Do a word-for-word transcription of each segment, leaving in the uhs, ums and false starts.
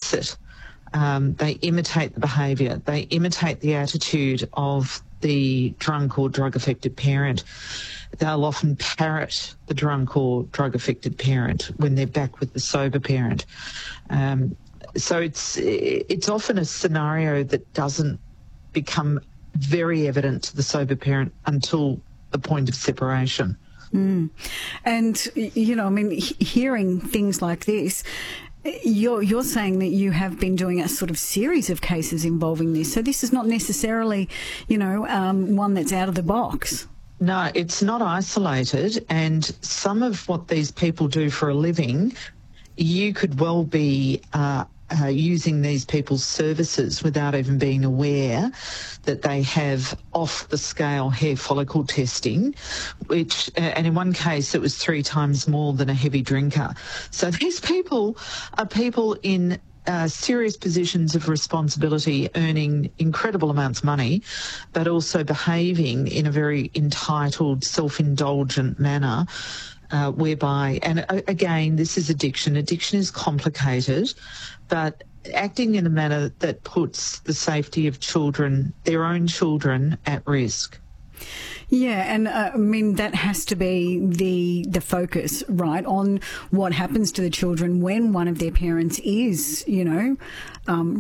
mimics it. Um, they imitate the behaviour. They imitate the attitude of the drunk or drug-affected parent. They'll often parrot the drunk or drug-affected parent when they're back with the sober parent. Um, so it's it's often a scenario that doesn't become very evident to the sober parent until the point of separation. Mm. And, you know, I mean, he- hearing things like this, You're, you're saying that you have been doing a sort of series of cases involving this. So this is not necessarily, you know, um, one that's out of the box. No, it's not isolated. And some of what these people do for a living, you could well be uh, uh, using these people's services without even being aware that they have off-the-scale hair follicle testing, which, uh, and in one case it was three times more than a heavy drinker. So these people are people in uh, serious positions of responsibility, earning incredible amounts of money, but also behaving in a very entitled, self-indulgent manner. Uh, whereby, and uh, again, this is addiction. Addiction is complicated, but acting in a manner that puts the safety of children, their own children, at risk. Yeah, and uh, I mean, that has to be the the focus, right, on what happens to the children when one of their parents is, you know, um,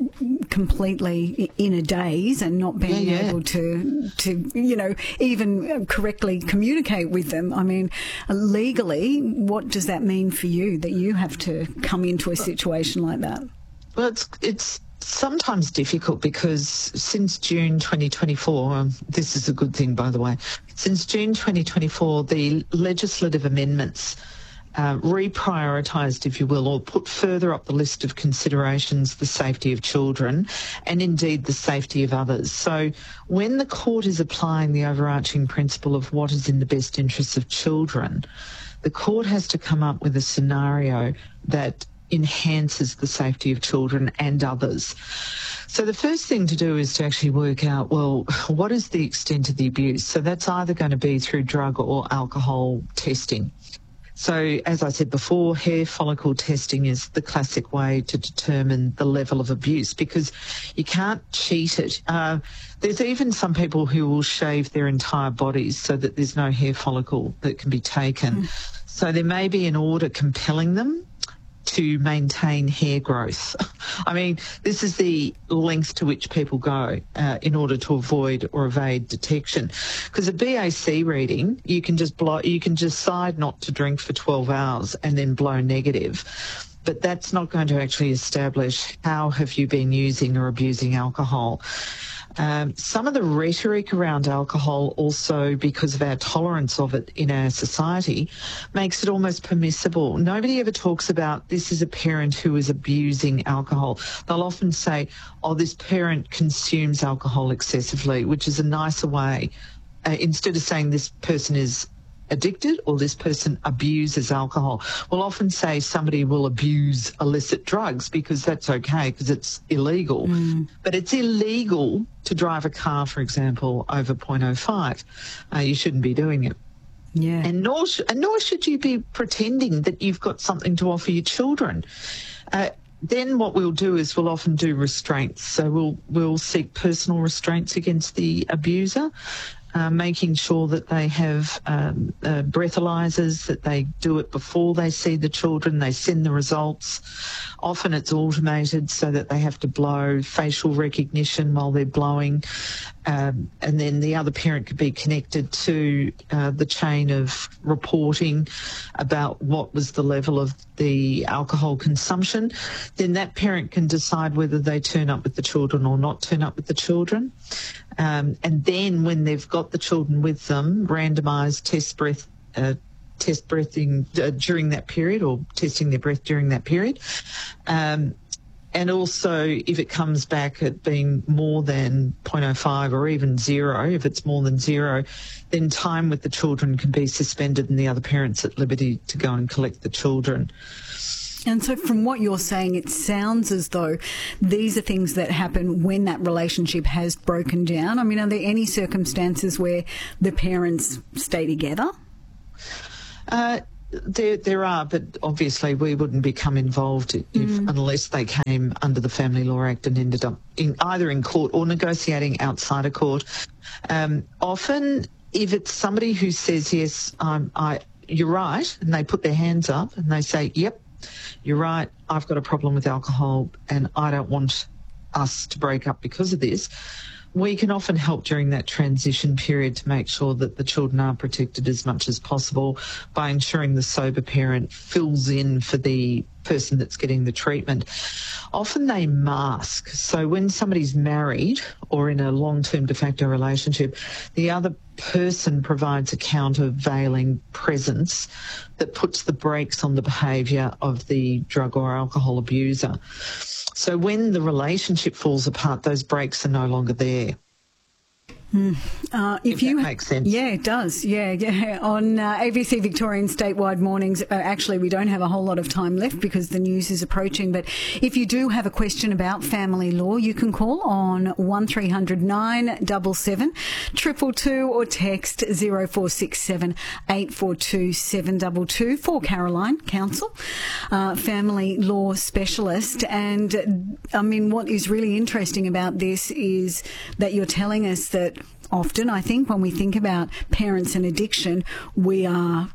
completely in a daze and not being yeah, yeah. able to, to, you know, even correctly communicate with them. I mean, legally, what does that mean for you, that you have to come into a situation like that? Well, it's it's sometimes difficult because since June twenty twenty-four, um, this is a good thing, by the way, since June twenty twenty-four, the legislative amendments uh, reprioritised, if you will, or put further up the list of considerations the safety of children and indeed the safety of others. So when the court is applying the overarching principle of what is in the best interests of children, the court has to come up with a scenario that enhances the safety of children and others. So the first thing to do is to actually work out, well, what is the extent of the abuse? So that's either going to be through drug or alcohol testing. So as I said before, hair follicle testing is the classic way to determine the level of abuse because you can't cheat it. Uh, there's even some people who will shave their entire bodies so that there's no hair follicle that can be taken. Mm. So there may be an order compelling them to maintain hair growth. I mean, this is the length to which people go uh, in order to avoid or evade detection. Because a B A C reading, you can just blow, you can decide not to drink for twelve hours and then blow negative. But that's not going to actually establish how have you been using or abusing alcohol. Um, some of the rhetoric around alcohol also, because of our tolerance of it in our society, makes it almost permissible. Nobody ever talks about this is a parent who is abusing alcohol. They'll often say, oh, this parent consumes alcohol excessively, which is a nicer way. Uh, instead of saying this person is addicted or this person abuses alcohol. We'll often say somebody will abuse illicit drugs because that's okay because it's illegal. Mm. But it's illegal to drive a car, for example, over point oh five. Uh, you shouldn't be doing it. Yeah. And nor, sh- and nor should you be pretending that you've got something to offer your children. Uh, then what we'll do is we'll often do restraints. So we'll we'll seek personal restraints against the abuser. Uh, making sure that they have um, uh, breathalyzers, that they do it before they see the children, they send the results. Often it's automated so that they have to blow facial recognition while they're blowing. Um, and then the other parent could be connected to uh, the chain of reporting about what was the level of the alcohol consumption. Then that parent can decide whether they turn up with the children or not turn up with the children. Um, and then when they've got the children with them, randomised test breath, uh, test breathing uh, during that period or testing their breath during that period. Um, and also if it comes back at being more than point oh five or even zero, if it's more than zero, then time with the children can be suspended and the other parent's at liberty to go and collect the children. And so from what you're saying, it sounds as though these are things that happen when that relationship has broken down. I mean, are there any circumstances where the parents stay together? Uh, There, there are, but obviously we wouldn't become involved if, mm. unless they came under the Family Law Act and ended up in either in court or negotiating outside of court. Um, often, if it's somebody who says, yes, I'm, I, you're right, and they put their hands up and they say, yep, you're right, I've got a problem with alcohol and I don't want us to break up because of this, we can often help during that transition period to make sure that the children are protected as much as possible by ensuring the sober parent fills in for the person that's getting the treatment. Often they mask. So when somebody's married or in a long-term de facto relationship, the other person provides a countervailing presence that puts the brakes on the behaviour of the drug or alcohol abuser. So when the relationship falls apart, those brakes are no longer there. Mm. Uh, if, if you that makes sense. Yeah, it does. Yeah, yeah. On uh, A B C Victorian statewide mornings, uh, actually, we don't have a whole lot of time left because the news is approaching. But if you do have a question about family law, you can call on one three hundred nine seven seven, two two two or text zero four six seven eight four two seven two two for Caroline Counsell, uh, family law specialist. And I mean, what is really interesting about this is that you're telling us that often, I think, when we think about parents and addiction, we are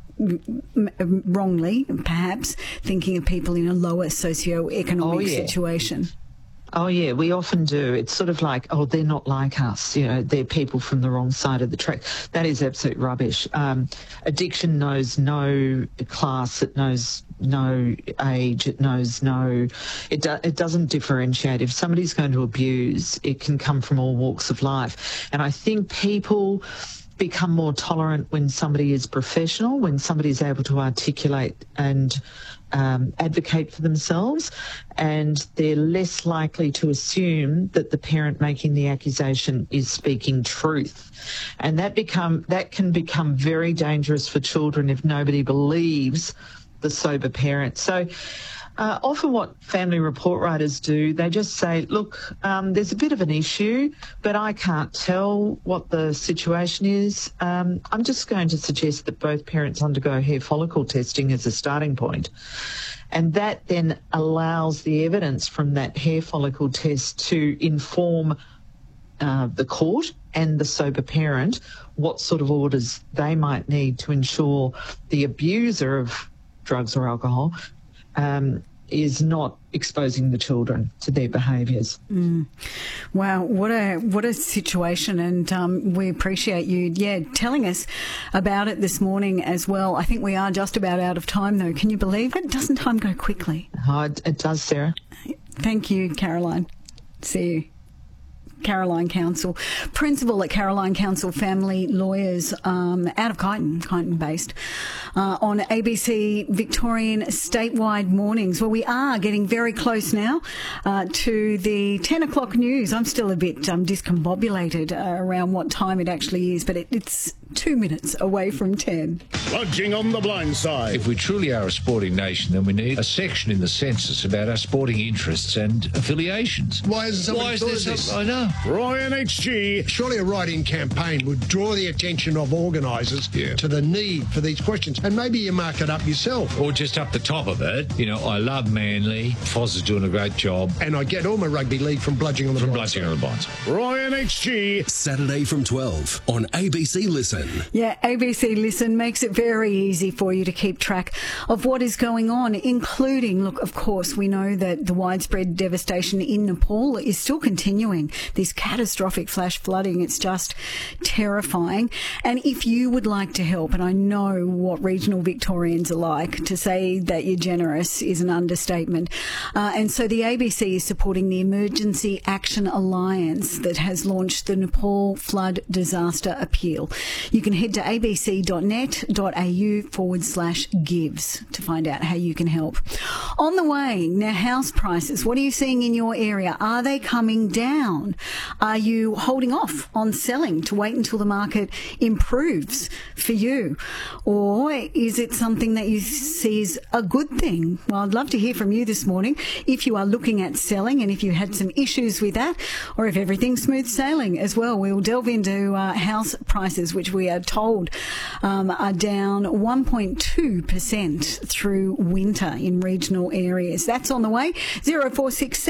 wrongly, perhaps, thinking of people in a lower socioeconomic oh, yeah. situation. Oh, yeah, we often do. It's sort of like, oh, they're not like us. You know, they're people from the wrong side of the track. That is absolute rubbish. Um, addiction knows no class. It knows no age. It knows no... It, do, it doesn't differentiate. If somebody's going to abuse, it can come from all walks of life. And I think people become more tolerant when somebody is professional, when somebody is able to articulate and um, advocate for themselves, and they're less likely to assume that the parent making the accusation is speaking truth. And that become that can become very dangerous for children if nobody believes the sober parent. So Uh, often what family report writers do, they just say, look, um, there's a bit of an issue, but I can't tell what the situation is. Um, I'm just going to suggest that both parents undergo hair follicle testing as a starting point. And that then allows the evidence from that hair follicle test to inform uh, the court and the sober parent what sort of orders they might need to ensure the abuser of drugs or alcohol Um, is not exposing the children to their behaviours. Mm. Wow, what a what a situation, and um, we appreciate you, yeah, telling us about it this morning as well. I think we are just about out of time, though. Can you believe it? Doesn't time go quickly? Oh, it, it does, Sarah. Thank you, Caroline. See you. Caroline Counsell, principal at Caroline Counsell Family Lawyers, um, out of Kyneton, Kyneton based, uh, on A B C Victorian statewide mornings. Well, we are getting very close now uh, to the ten o'clock news. I'm still a bit um, discombobulated uh, around what time it actually is, but it, it's two minutes away from ten. Lodging on the blind side. If we truly are a sporting nation, then we need a section in the census about our sporting interests and affiliations. Why is, Why is there some... I know. Roy and H G. Surely a write-in campaign would draw the attention of organisers yeah. to the need for these questions, and maybe you mark it up yourself. Or just up the top of it, you know, I love Manly, Foz is doing a great job. And I get all my rugby league from bludging on the From blind bludging on the blind side. Roy and H G. Saturday from twelve on A B C Listen. Yeah, A B C Listen makes it very easy for you to keep track of what is going on, including, look, of course, we know that the widespread devastation in Nepal is still continuing. This catastrophic flash flooding, it's just terrifying. And if you would like to help, and I know what regional Victorians are like, to say that you're generous is an understatement. Uh, and so the A B C is supporting the Emergency Action Alliance that has launched the Nepal Flood Disaster Appeal. You can head to abc.net.au forward slash gives to find out how you can help. On the way, now house prices, what are you seeing in your area? Are they coming down? Are you holding off on selling to wait until the market improves for you? Or is it something that you see as a good thing? Well, I'd love to hear from you this morning if you are looking at selling and if you had some issues with that, or if everything's smooth sailing as well. We'll delve into uh, house prices, which we are told um, are down one point two percent through winter in regional areas. That's on the way. zero four six seven